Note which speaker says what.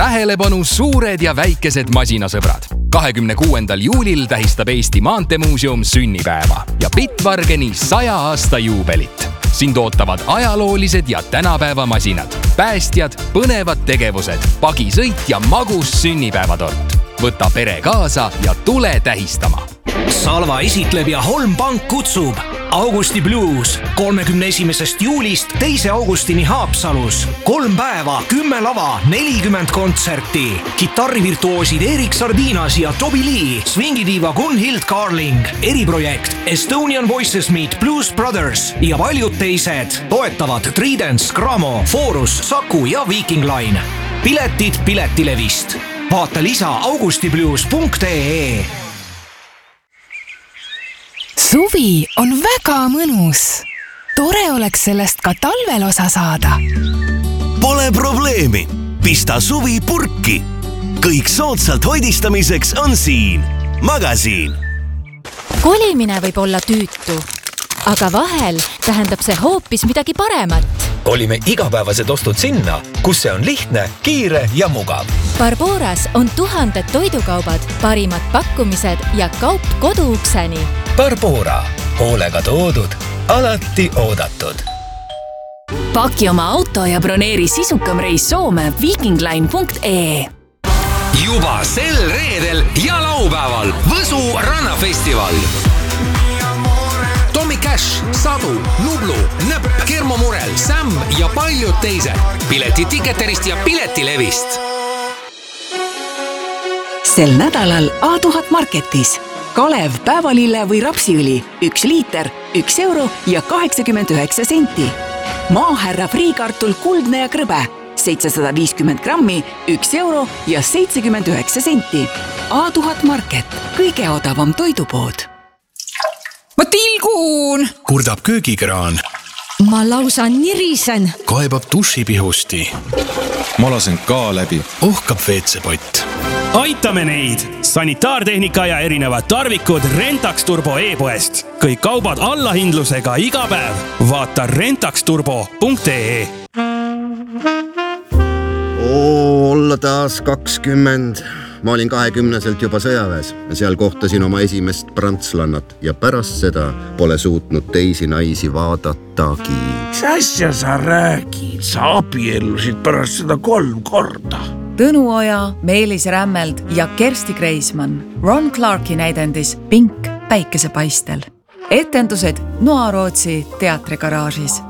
Speaker 1: Tähelepanu suured ja väikesed masinasõbrad. 26. juulil tähistab Eesti Maanteemuuseum sünnipäeva ja Bitbargeni 100 aasta juubelit. Sind ootavad ajaloolised ja tänapäeva masinad, päästjad, põnevad tegevused, pagisõit ja magus sünnipäevatort. Võta pere kaasa ja tule tähistama.
Speaker 2: Salva esitleb ja Holm Pank kutsub Augusti Blues 31. juulist 2. augustini Haapsalus. 3 päeva, 10 lava, 40 kontserti. Kitarrivirtuoosid Erik Sardinas ja Toby Lee, swingidiiva Gunhild Carling, eriprojekt Estonian Voices Meet Blues Brothers ja paljud teised. Toetavad Tridents, Gramo, Forus, Saku ja Viking Line. Piletid Piletilevist. Vaata lisa augustiblues.ee.
Speaker 3: Suvi on väga mõnus. Tore oleks sellest ka talvel osa saada.
Speaker 4: Pole probleemi. Pista suvi purki. Kõik soodsalt hoidistamiseks on siin. Magasiin.
Speaker 5: Kolimine võib olla tüütu, aga vahel tähendab see hoopis midagi paremat.
Speaker 6: Kolime igapäevased ostud sinna, kus see on lihtne, kiire ja mugav.
Speaker 5: Barboras on 1000 toidukaubad, parimad pakkumised ja kaup koduukseni.
Speaker 6: Barbora. Hoolega toodud, alati oodatud.
Speaker 7: Paki oma auto ja broneeri sisukam reis Soome vikingline.ee.
Speaker 8: Juba sel reedel ja laupäeval Võsu rannafestival. Tommy Cash, Sadu, Nublu, Nõpp, Kermo Murel, Sam ja paljud teised. Piletid Ticketerist ja Piletilevist.
Speaker 7: Sel nädalal A1000 Marketis. Kalev, päevalille või rapsiõli 1 liiter, 1 euro ja 89 senti. Maahärra friikartul kuldne ja krõbe 750 grammi, 1 euro ja 79 senti. A1000 Market, kõige odavam toidupood.
Speaker 3: Ma tilgun!
Speaker 9: Kurdab köögikraan.
Speaker 10: Ma lausa nirisen.
Speaker 9: Kaebab dušipihusti.
Speaker 11: Ma lasen ka läbi.
Speaker 9: Ohkab WC-pott.
Speaker 12: Aitame neid! Sanitaartehnika ja erinevad tarvikud Rentax Turbo e-poest. Kõik kaubad allahindlusega iga päev. Vaata rentaxturbo.ee.
Speaker 13: Olla taas 20. Ma olin 20-selt juba sõjaväes ja seal kohtasin oma esimest prantslannat ja pärast seda pole suutnud teisi naisi vaadatagi.
Speaker 14: Mis asja sa räägid? Sa abiellusid pärast seda 3 korda.
Speaker 15: Tõnu Oja, Meelis Rämmeld ja Kersti Kreismann. Ron Clarki näidendis Pink päikesepaistel. Etendused Noa Rootsi teatrigaraažis.